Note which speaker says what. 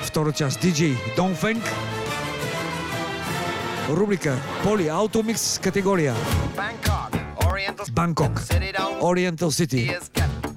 Speaker 1: Втора част DJ Dongfeng. Рубрика Poly Auto Mix категория Bangkok, Oriental City.